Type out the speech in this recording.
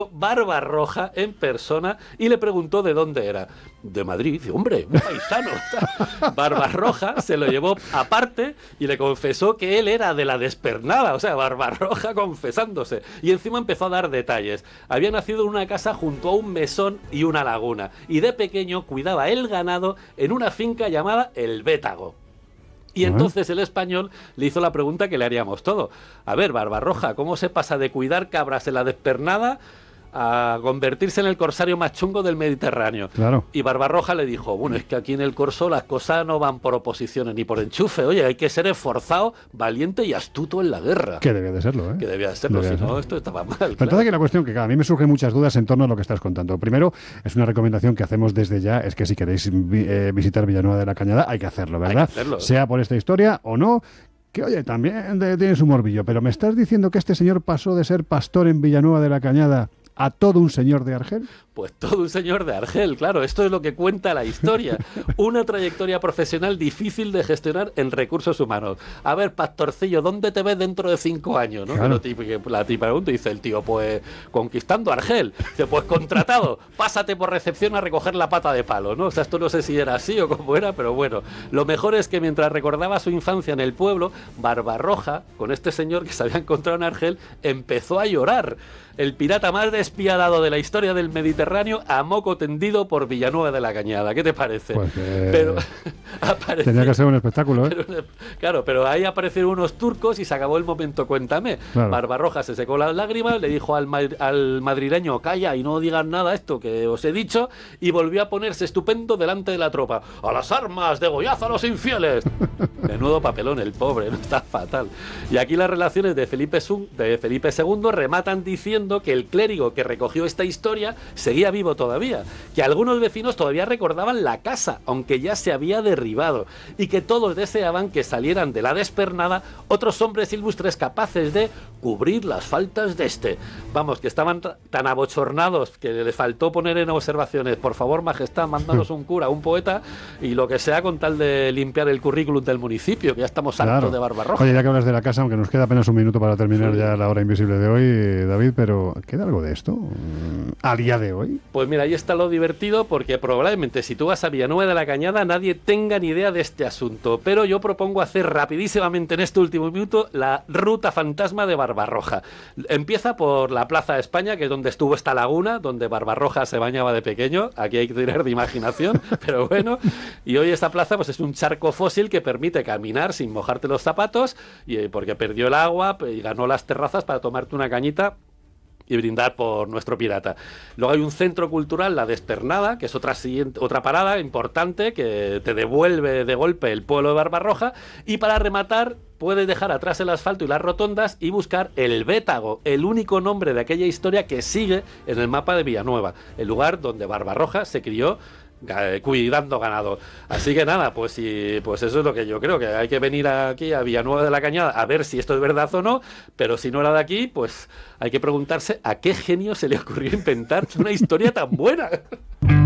Barbarroja en persona y le preguntó de dónde era. De Madrid. Dice, hombre, un paisano. Barbarroja se lo llevó aparte y le confesó que él era de la Despernada, o sea, Barbarroja confesándose. Y encima empezó a dar detalles. Había nacido en una casa junto a un mesón y una laguna, y de pequeño cuidaba el ganado en una finca llamada El Bétago. Y entonces el español le hizo la pregunta que le haríamos todo. A ver, Barbarroja, ¿cómo se pasa de cuidar cabras en la Despernada a convertirse en el corsario más chungo del Mediterráneo? Claro. Y Barbarroja le dijo, bueno, es que aquí en el corso las cosas no van por oposiciones ni por enchufe. Oye, hay que ser esforzado, valiente y astuto en la guerra. Que debía de serlo, ¿eh? Que debía de serlo, debía si no, serlo. esto estaba mal. Pero Claro. entonces aquí la cuestión que a mí me surgen muchas dudas en torno a lo que estás contando. Primero, es una recomendación que hacemos desde ya, es que si queréis visitar Villanueva de la Cañada, hay que hacerlo, ¿verdad? Hay que hacerlo. Sea por esta historia o no, que oye, también tiene su morbillo, pero me estás diciendo que este señor pasó de ser pastor en Villanueva de la Cañada a todo un señor de Argel. Pues todo un señor de Argel, claro, esto es lo que cuenta la historia. Una trayectoria profesional difícil de gestionar en recursos humanos. A ver, pastorcillo, ¿dónde te ves dentro de 5 años? ¿No? Claro. La tipa pregunta y dice el tío, pues conquistando Argel. Dice, pues contratado, pásate por recepción a recoger la pata de palo, ¿no? O sea, esto no sé si era así o cómo era, pero bueno. Lo mejor es que mientras recordaba su infancia en el pueblo, Barbarroja, con este señor que se había encontrado en Argel, empezó a llorar. El pirata más despiadado de la historia del Mediterráneo a moco tendido por Villanueva de la Cañada. ¿Qué te parece? Pues Pero tenía que ser un espectáculo, ¿eh? Claro, pero ahí aparecieron unos turcos y se acabó el momento cuéntame. Claro. Barbarroja se secó las lágrimas, le dijo al madrileño, calla y no digas nada esto que os he dicho, y volvió a ponerse estupendo delante de la tropa. ¡A las armas! ¡Degollad a los infieles! Menudo papelón el pobre, no está fatal. Y aquí las relaciones de Felipe II rematan diciendo que el clérigo que recogió esta historia seguía vivo todavía, que algunos vecinos todavía recordaban la casa, aunque ya se había derribado, y que todos deseaban que salieran de la Despernada otros hombres ilustres capaces de cubrir las faltas de este. Vamos, que estaban tan abochornados que les faltó poner en observaciones, por favor, majestad, mándanos un cura, un poeta, y lo que sea con tal de limpiar el currículum del municipio, que ya estamos hartos de Barbarroja. Oye, ya que hablas de la casa, aunque nos queda apenas un minuto para terminar ya la hora invisible de hoy, David, pero ¿queda algo de esto a día de hoy? Pues mira, ahí está lo divertido, porque probablemente si tú vas a Villanueva de la Cañada nadie tenga ni idea de este asunto, pero yo propongo hacer rapidísimamente en este último minuto la ruta fantasma de Barbarroja. Empieza por la Plaza de España, que es donde estuvo esta laguna, donde Barbarroja se bañaba de pequeño. Aquí hay que tener de imaginación, pero bueno. Y hoy esta plaza pues es un charco fósil que permite caminar sin mojarte los zapatos, y porque perdió el agua y ganó las terrazas para tomarte una cañita y brindar por nuestro pirata. Luego hay un centro cultural, La Despernada, que es otra parada importante que te devuelve de golpe el pueblo de Barbarroja, y para rematar puedes dejar atrás el asfalto y las rotondas y buscar El Bétago, el único nombre de aquella historia que sigue en el mapa de Villanueva, el lugar donde Barbarroja se crió cuidando ganado. Así que nada, pues eso es lo que yo creo, que hay que venir aquí a Villanueva de la Cañada a ver si esto es verdad o no, pero si no era de aquí, pues hay que preguntarse a qué genio se le ocurrió inventar una historia tan buena.